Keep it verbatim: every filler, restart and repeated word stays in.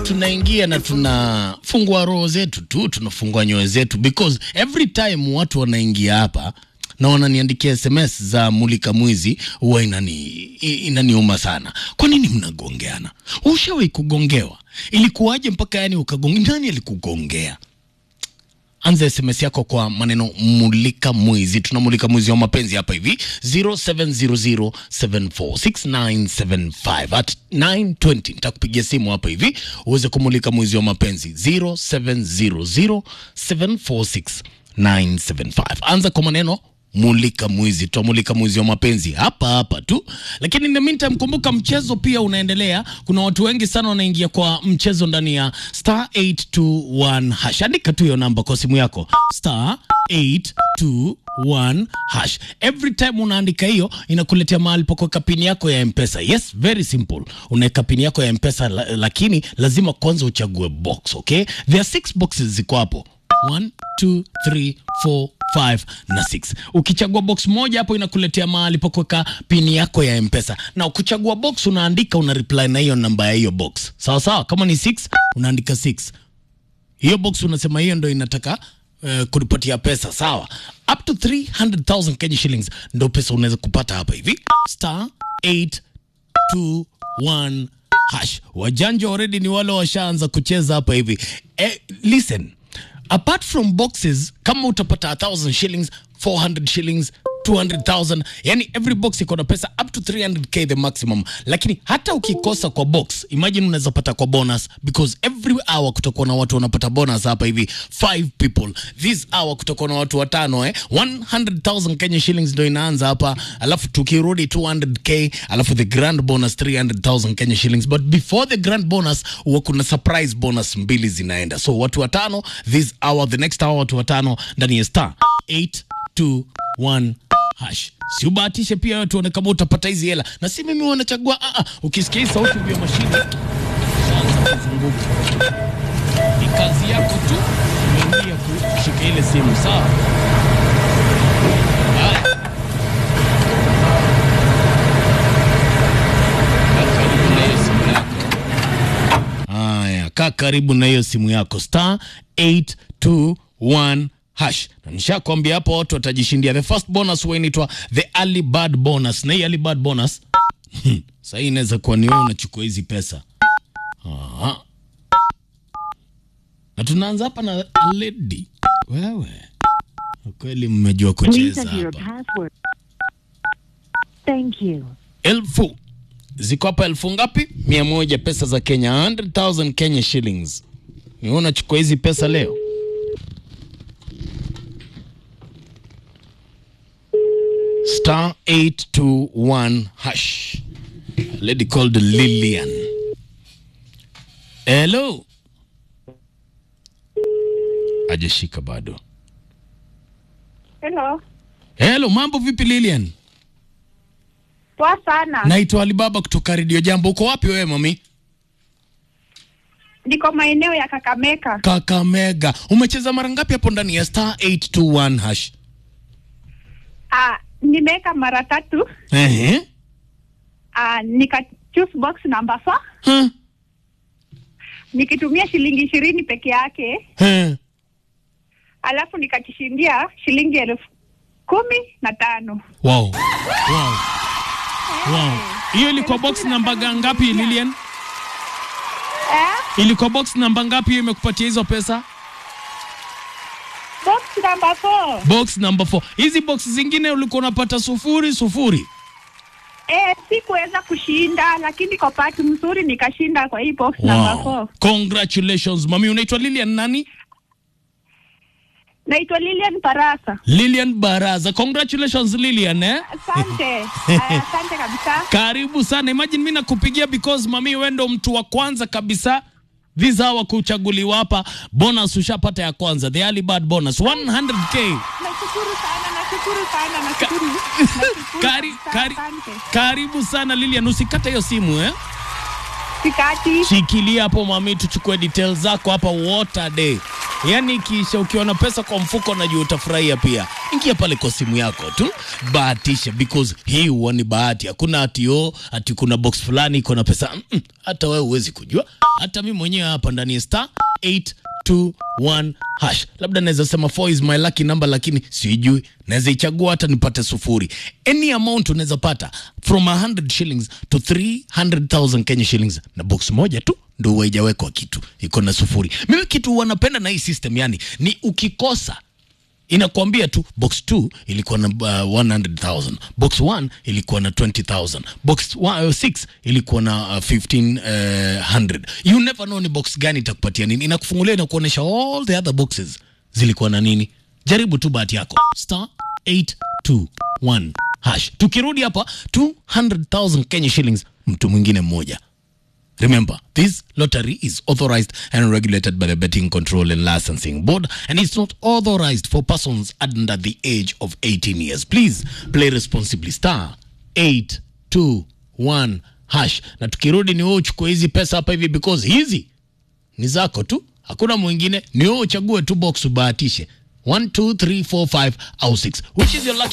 tunaingia na tunafungua roho zetu tu, tunafungua nyoyo zetu, because every time watu wanaingia hapa na wananiandikia S M S za mulika mwizi, huwa inani inaniuma sana. Kwa nini mnagongeana? Ushawahi kugongewa? Ilikuwaje mpaka yani ukagongea? Nani alikugongea? Anza S M S yako kwa maneno mulika mwizi. Tunamulika mwizi wa mapenzi hapa hivi zero seven zero zero seven four six nine seven five at nine twenty. Nitakupigia simu hapa hivi uweze kumulika mwizi wa mapenzi zero seven zero zero seven four six nine seven five. Anza kwa maneno mulika mwizi, tuamulika mwizi wa mapenzi hapa hapa tu. Lakini in the meantime, kumbuka mchezo pia unaendelea. Kuna watu wengi sana wanaingia kwa mchezo ndani ya star eight two one hash. Andika tu hiyo namba kwa simu yako, star eight two one hash. Every time unaandika hiyo, inakuletea mahali pa kuweka pini yako ya M-Pesa. Yes, very simple. Unaweka pini yako ya M-Pesa, lakini lazima kwanza uchague box, okay? There are six boxes ziko hapo. one, two, three, four, five na six. Ukichagua box moja hapo, inakuletea mahali pa kuweka pini yako ya M-Pesa. Na ukichagua box, unaandika, una reply na hiyo namba ya hiyo box. Sawa sawa, kama ni six, unaandika six. Hiyo box unasema hiyo ndio inataka uh, kulipatia pesa, sawa? Up to three hundred thousand Kenya shillings ndio pesa unaweza kupata hapa hivi. Star eight two one hash. Wajanja already ni wale washaanza kucheza hapa hivi. Eh, listen. Apart from boxes, kama utapata a thousand shillings, four hundred shillings, two hundred thousand, yani every box iko na pesa up to three hundred K the maximum. Lakini hata ukikosa kwa box, imagine unaweza pata kwa bonus, because every hour kutakuwa na watu wanapata bonus hapa hivi. Five people. This hour kutakuwa na watu watano, eh. one hundred thousand Kenya shillings ndio inaanza hapa. Alafu tukirudi two hundred K, alafu the grand bonus three hundred thousand Kenya shillings. But before the grand bonus, huwa kuna surprise bonus mbili zinaenda. So watu watano this hour, the next hour watu watano ndani ya star eight two one hash. Si ubahatishe pia wewe, tuone kama utapata hizi hela. Na si mimi wanachagua, a a ukisikia sauti ya mashine sasa kufunguka. Ni kazi yako tu kuingia kushika ile simu, sawa? Haya, kaa karibu na hiyo simu yako, star eight two one hash. Na nishakwambia hapo watu watajishindia. The first bonus huwa inaitwa the early bird bonus. Na hii early bird bonus sasa inaweza kuwa ni wewe unachukua hizi pesa. Aha. Na tunaanza hapa na lady. Wewe kweli mmejua kucheza hapa. Thank you. Elfu ziko hapa. Elfu ngapi? Mia moja pesa za Kenya, one hundred thousand Kenya shillings. Ni unachukua hizi pesa leo. Star eight two one hash. A lady called Lillian. Hello. Ajashika bado. Hello. Hello, mambo vipi Lillian? Poa sana. Naitwa Alibaba kutoka Radio Jambo. Uko wapi wewe mami? Niko maeneo ya Kakamega. Kakamega. Umecheza mara ngapi hapo ndani ya star eight two one hash? Ah, nimeweka mara tatu. Ehe. Ah, nika choose box number four. Huh? Nikitumia shilingi ishirini peke yake. Huh? Alafu nikachishindia shilingi elfu kumi na tano. Wow. Wow. Wow. Hiyo ilikuwa box namba ngapi Lillian? Eh? Ilikuwa box namba ngapi hiyo imekupatia hizo pesa? Box number four. Box number four. Hizi box zingine ulikuwa unapata sufuri sufuri. Eh, sikuweza kushinda, lakini kwa pati mzuri nikashinda kwa hii box Wow. number four. Congratulations mami. Unaitwa Lillian nani? Naitwa Lilian Barasa. Lillian Baraza. Congratulations Lillian, eh? Asante. Asante kabisa. Karibu sana. Imagine mimi nakupigia because mami wewe ndo mtu wa kwanza kabisa this hour kuchaguliwa hapa. Bonus ushapata ya kwanza, the early bird bonus one hundred K. Nashukuru sana, nashukuru sana, nashukuru. Kari, kari, karibu sana Lillian, usikate hiyo simu eh? Sikati. Shikilia hapo mami, tuchukue details zako hapa. Water day. Yani kisha ukiona pesa kwa mfuko najua utafurahia pia. Ingia pale kwa simu yako tu, bahatisha, because hii huwa ni bahati. Hakuna ati oh, ati kuna box fulani iko na pesa. Mm -mm. Hata wewe huwezi kujua. Hata mimi mwenyewe hapa ndani ya star eight two one hash. Labda naweza sema four is my lucky number, lakini sijui. Naweza ichagua hata nipate sufuri. Any amount unaweza pata from one hundred shillings to three hundred thousand Kenya shillings, na box moja tu ndio haijawekwa kitu, iko na sufuri. Mimi kitu wanapenda na hii system yani ni ukikosa inakwambia tu box two ilikuwa na uh, one hundred thousand, box one ilikuwa na twenty thousand, box six ilikuwa na uh, fifteen hundred. You never know ni box gani itakupatia nini. Inakufungulia na kuonesha all the other boxes zilikuwa na nini. Jaribu tu bahati yako. Star eight two one hash. Tukirudi hapa two hundred thousand Kenya shillings mtu mwingine mmoja. Remember, this lottery is authorized and regulated by the Betting Control and Licensing Board, and it's not authorized for persons under the age of eighteen years. Please play responsibly. Star eight two one hash. Na tukirudi ni wewe uchukue hizi pesa hapa hivi, because hizi ni zako tu, hakuna mwingine. Ni wewe uchague tu box ubahatishe one two three four five au six. Which is your lucky